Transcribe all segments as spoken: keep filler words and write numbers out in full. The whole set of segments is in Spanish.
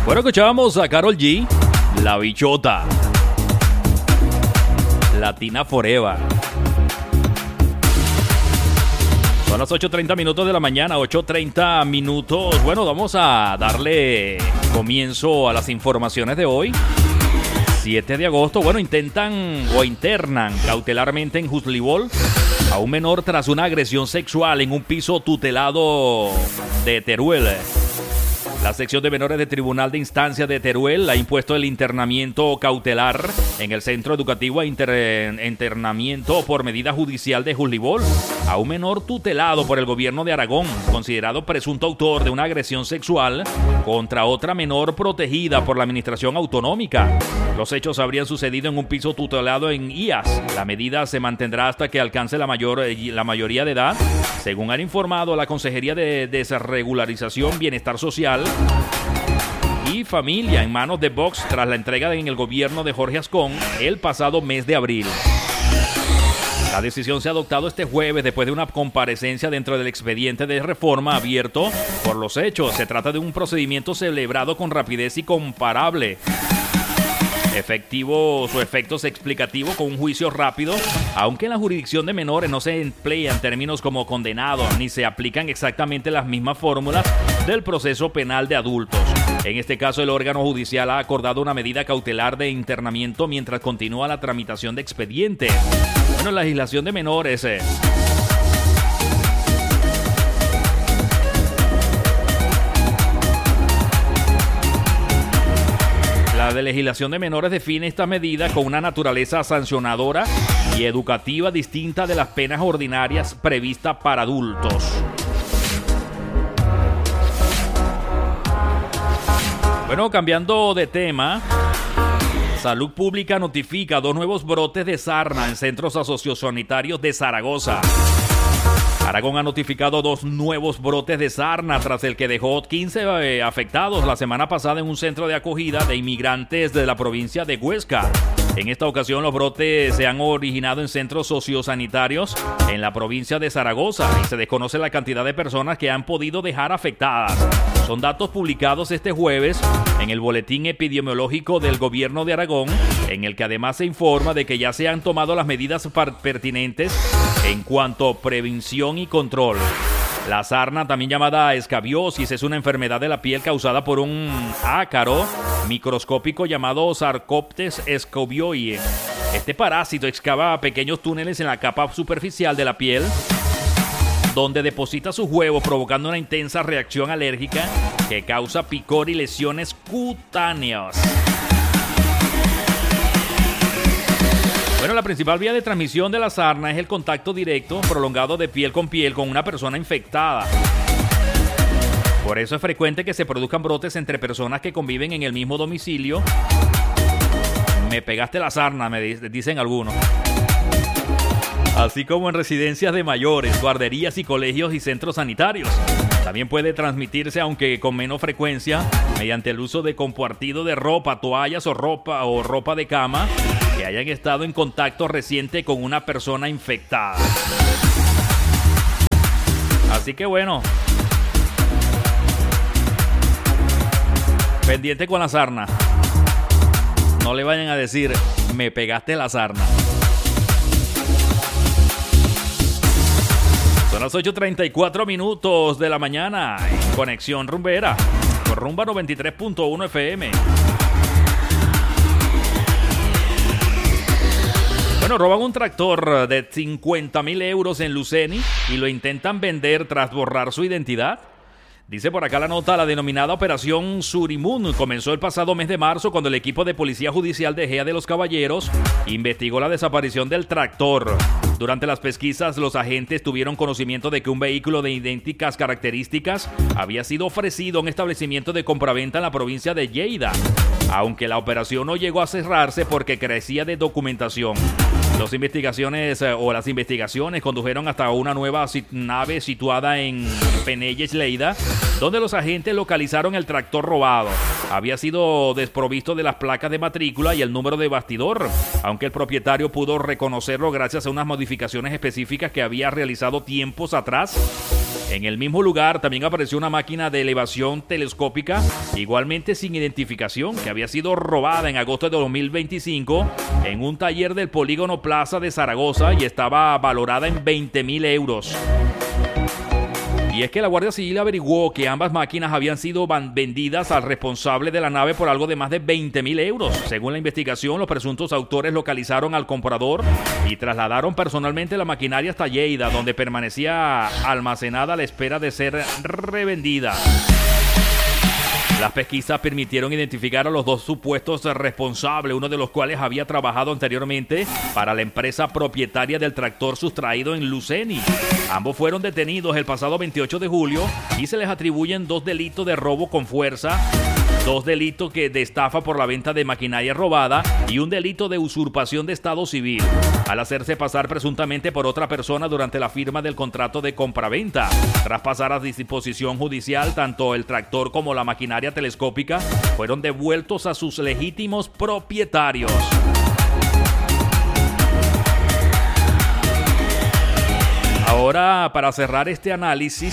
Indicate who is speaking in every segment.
Speaker 1: Bueno, escuchábamos a Karol G, La Bichota, Latina Forever. Son las ocho treinta minutos de la mañana, ocho treinta minutos. Bueno, vamos a darle comienzo a las informaciones de hoy. siete de agosto, bueno, intentan o internan cautelarmente en Juslibol a un menor tras una agresión sexual en un piso tutelado de Teruel. La sección de menores de Tribunal de Instancia de Teruel ha impuesto el internamiento cautelar en el Centro Educativo e Inter- Internamiento por medida judicial de Juslibol a un menor tutelado por el gobierno de Aragón, considerado presunto autor de una agresión sexual contra otra menor protegida por la administración autonómica. Los hechos habrían sucedido en un piso tutelado en I A S. La medida se mantendrá hasta que alcance la, mayor, la mayoría de edad, según han informado la Consejería de Desregularización, Bienestar Social y Familia en manos de Vox tras la entrega en el gobierno de Jorge Ascón el pasado mes de abril. La decisión se ha adoptado este jueves después de una comparecencia dentro del expediente de reforma abierto por los hechos. Se trata de un procedimiento celebrado con rapidez y comparable. Efectivo, su efectos explicativo con un juicio rápido, aunque en la jurisdicción de menores no se emplean términos como condenado ni se aplican exactamente las mismas fórmulas del proceso penal de adultos. En este caso, el órgano judicial ha acordado una medida cautelar de internamiento mientras continúa la tramitación de expediente. Bueno, la legislación de menores... Eh, La de legislación de menores define esta medida con una naturaleza sancionadora y educativa distinta de las penas ordinarias previstas para adultos. Bueno, cambiando de tema, Salud Pública notifica dos nuevos brotes de sarna en centros sociosanitarios de Zaragoza. Aragón ha notificado dos nuevos brotes de sarna tras el que dejó quince eh, afectados la semana pasada en un centro de acogida de inmigrantes de la provincia de Huesca. En esta ocasión los brotes se han originado en centros sociosanitarios en la provincia de Zaragoza y se desconoce la cantidad de personas que han podido dejar afectadas. Son datos publicados este jueves en el boletín epidemiológico del gobierno de Aragón, en el que además se informa de que ya se han tomado las medidas pertinentes en cuanto a prevención y control. La sarna, también llamada escabiosis, es una enfermedad de la piel causada por un ácaro microscópico llamado Sarcoptes scabioi. Este parásito excava pequeños túneles en la capa superficial de la piel, donde deposita sus huevos, provocando una intensa reacción alérgica que causa picor y lesiones cutáneas. Bueno, la principal vía de transmisión de la sarna es el contacto directo prolongado de piel con piel con una persona infectada. Por eso es frecuente que se produzcan brotes entre personas que conviven en el mismo domicilio. Me pegaste la sarna, me dicen algunos. Así como en residencias de mayores, guarderías y colegios y centros sanitarios. También puede transmitirse, aunque con menos frecuencia, mediante el uso de compartido de ropa, toallas o ropa o ropa de cama que hayan estado en contacto reciente con una persona infectada. Así que bueno, pendiente con la sarna. No le vayan a decir, me pegaste la sarna. Son las ocho treinta y cuatro minutos de la mañana en Conexión Rumbera por Rumba noventa y tres punto uno F M. Bueno, roban un tractor de cincuenta mil euros en Luceni y lo intentan vender tras borrar su identidad. Dice por acá la nota, la denominada Operación Surimun comenzó el pasado mes de marzo cuando el equipo de Policía Judicial de Ejea de los Caballeros investigó la desaparición del tractor. Durante las pesquisas, los agentes tuvieron conocimiento de que un vehículo de idénticas características había sido ofrecido a un establecimiento de compraventa en la provincia de Lleida, aunque la operación no llegó a cerrarse porque carecía de documentación. Las investigaciones eh, o las investigaciones condujeron hasta una nueva sit- nave situada en Penelles, Lleida, donde los agentes localizaron el tractor robado. Había sido desprovisto de las placas de matrícula y el número de bastidor, aunque el propietario pudo reconocerlo gracias a unas modificaciones específicas que había realizado tiempos atrás En el mismo lugar también apareció una máquina de elevación telescópica, igualmente sin identificación, que había sido robada en agosto de dos mil veinticinco en un taller del Polígono Plaza de Zaragoza y estaba valorada en veinte mil euros. Y es que la Guardia Civil averiguó que ambas máquinas habían sido vendidas al responsable de la nave por algo de más de veinte mil euros. Según la investigación, los presuntos autores localizaron al comprador y trasladaron personalmente la maquinaria hasta Lleida, donde permanecía almacenada a la espera de ser revendida. Las pesquisas permitieron identificar a los dos supuestos responsables, uno de los cuales había trabajado anteriormente para la empresa propietaria del tractor sustraído en Luceni. Ambos fueron detenidos el pasado veintiocho de julio y se les atribuyen dos delitos de robo con fuerza, dos delitos que de estafa por la venta de maquinaria robada y un delito de usurpación de estado civil, al hacerse pasar presuntamente por otra persona durante la firma del contrato de compraventa. Tras pasar a disposición judicial, tanto el tractor como la maquinaria telescópica fueron devueltos a sus legítimos propietarios. Ahora, para cerrar este análisis,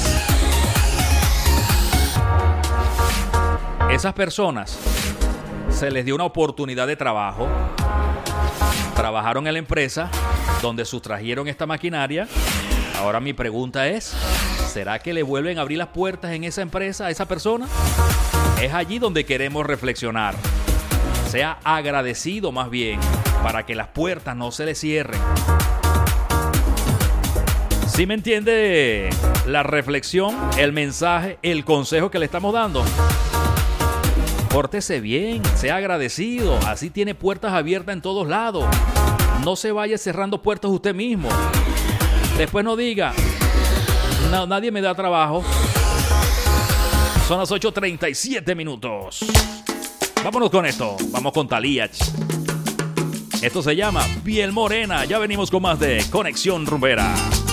Speaker 1: esas personas se les dio una oportunidad de trabajo, trabajaron en la empresa donde sustrajeron esta maquinaria. Ahora mi pregunta es, ¿será que le vuelven a abrir las puertas en esa empresa a esa persona? Es allí donde queremos reflexionar. Sea agradecido más bien, para que las puertas no se le cierren. ¿Sí me entiende la reflexión, el mensaje, el consejo que le estamos dando? Pórtese bien, sea agradecido, así tiene puertas abiertas en todos lados. No se vaya cerrando puertas usted mismo. Después no diga, no, nadie me da trabajo. Son las ocho treinta y siete minutos. Vámonos con esto, vamos con Thalía. Esto se llama Piel Morena. Ya venimos con más de Conexión Rumbera.